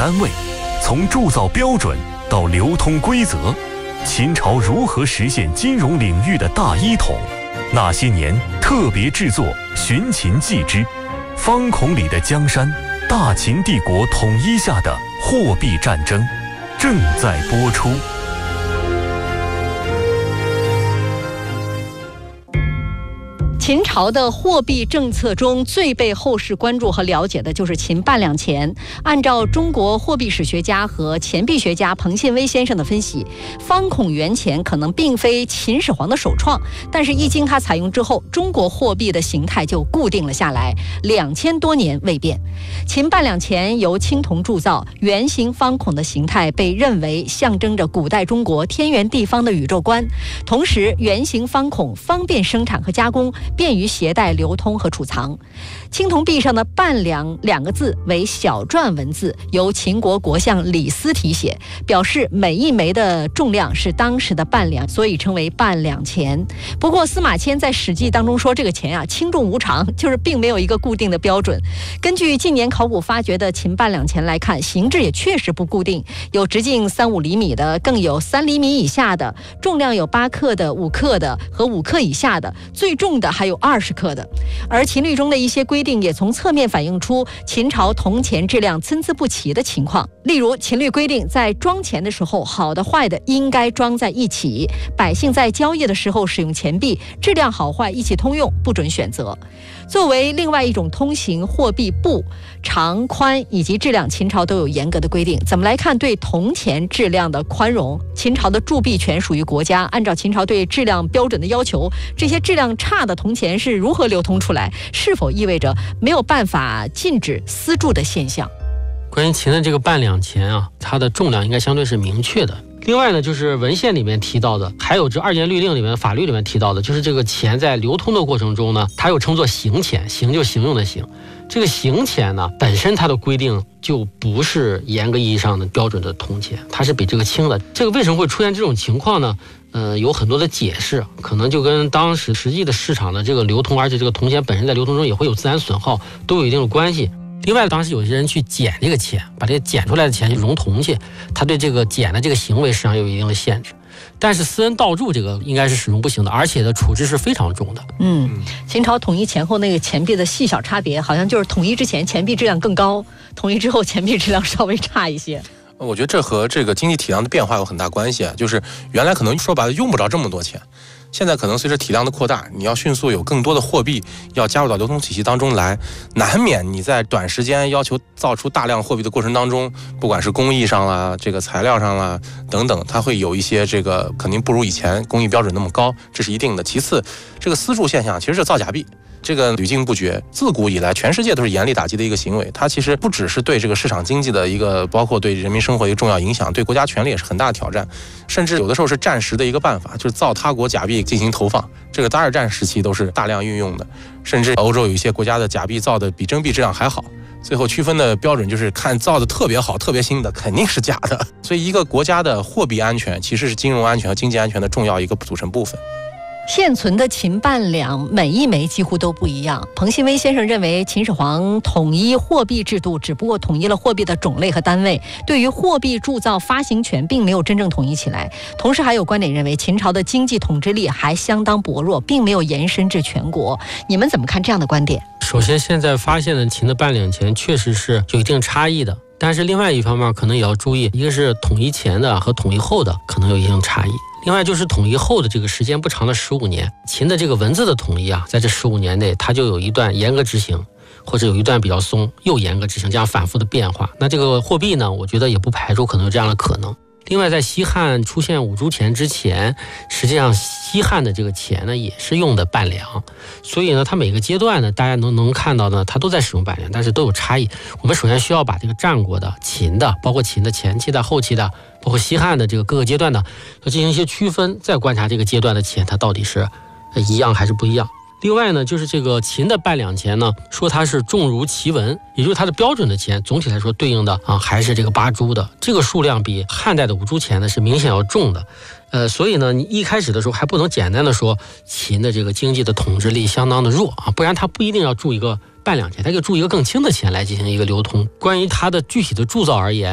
单位，从铸造标准到流通规则，秦朝如何实现金融领域的大一统？那些年特别制作《寻秦记》之方孔里的江山，大秦帝国统一下的货币战争正在播出。 秦朝的货币政策中最被后世关注和了解的就是秦半两钱。按照中国货币史学家和钱币学家彭信威先生的分析，方孔元钱可能并非秦始皇的首创，但是一经他采用之后，中国货币的形态就固定了下来，2000多年未变。秦半两钱由青铜铸造，圆形方孔的形态被认为象征着古代中国天圆地方的宇宙观，同时圆形方孔方便生产和加工，便于携带、流通和储藏。青铜币上的半两2个字为小篆文字，由秦国国相李斯题写，表示每一枚的重量是当时的半两，所以称为半两钱。不过司马迁在《史记》当中说，这个钱轻重无常，就是并没有一个固定的标准。根据近年考古发掘的秦半两钱来看，形制也确实不固定，有直径3-5厘米的，更有3厘米以下的，重量有8克的、5克的和5克以下的，最重的还有20克的。而秦律中的一些规定也从侧面反映出秦朝铜钱质量参差不齐的情况。例如，秦律规定在装钱的时候，好的坏的应该装在一起，百姓在交易的时候使用钱币，质量好坏一起通用，不准选择。作为另外一种通行货币，布长宽以及质量，秦朝都有严格的规定。怎么来看对铜钱质量的宽容？秦朝的铸币权属于国家，按照秦朝对质量标准的要求，这些质量差的铜钱是如何流通出来？是否意味着没有办法禁止私铸的现象？ 关于秦的这个半两钱它的重量应该相对是明确的。另外呢，就是文献里面提到的，还有这2件律令里面法律里面提到的，就是这个钱在流通的过程中呢，它又称作行钱，行就行用的行。这个行钱呢，本身它的规定就不是严格意义上的标准的铜钱，它是比这个轻的。这个为什么会出现这种情况呢？有很多的解释，可能就跟当时实际的市场的这个流通，而且这个铜钱本身在流通中也会有自然损耗，都有一定的关系。另外，当时有些人去捡这个钱，把这个捡出来的钱去熔铜去，他对这个捡的这个行为实际上有一定的限制。但是私人盗铸这个应该是使用不行的，而且的处置是非常重的。 秦朝统一前后那个钱币的细小差别，好像就是统一之前钱币质量更高，统一之后钱币质量稍微差一些。 我觉得这和这个经济体量的变化有很大关系就是原来可能说白了用不着这么多钱，现在可能随着体量的扩大，你要迅速有更多的货币要加入到流通体系当中来，难免你在短时间要求造出大量货币的过程当中，不管是工艺上啦、这个材料上啦等等，它会有一些这个肯定不如以前工艺标准那么高，这是一定的。其次，这个私铸现象其实是造假币。这个屡禁不绝，自古以来全世界都是严厉打击的一个行为。它其实不只是对这个市场经济的一个，包括对人民生活的一个重要影响，对国家权力也是很大的挑战。甚至有的时候是战时的一个办法，就是造他国假币进行投放。这个在2战时期都是大量运用的，甚至欧洲有一些国家的假币造的比真币质量还好。最后区分的标准就是看造的特别好、特别新的肯定是假的。所以一个国家的货币安全其实是金融安全和经济安全的重要一个组成部分。 现存的秦半两每一枚几乎都不一样。彭信威先生认为，秦始皇统一货币制度只不过统一了货币的种类和单位，对于货币铸造发行权并没有真正统一起来。同时还有观点认为，秦朝的经济统治力还相当薄弱，并没有延伸至全国。你们怎么看这样的观点？ 首先，现在发现的秦的半两钱确实是有一定差异的，但是另外一方面可能也要注意，一个是统一前的和统一后的可能有一定差异。另外就是统一后的这个时间不长的15年，秦的这个文字的统一在这15年内，它就有一段严格执行，或者有一段比较松，又严格执行，这样反复的变化。那这个货币呢，我觉得也不排除可能有这样的可能。另外，在西汉出现五铢钱之前，实际上西汉的这个钱呢，也是用的半两，所以呢，它每个阶段呢，大家能看到呢，它都在使用半两，但是都有差异。我们首先需要把这个战国的、秦的，包括秦的前期的、后期的，包括西汉的这个各个阶段的，要进行一些区分，再观察这个阶段的钱，它到底是一样还是不一样。另外呢，就是这个秦的半两钱呢，说它是重如其文，也就是它的标准的钱，总体来说对应的还是这个8铢的，这个数量比汉代的5铢钱呢是明显要重的。所以呢，你一开始的时候还不能简单的说秦的这个经济的统治力相当的弱不然它不一定要铸一个半两钱，它可以铸一个更轻的钱来进行一个流通。关于它的具体的铸造而言，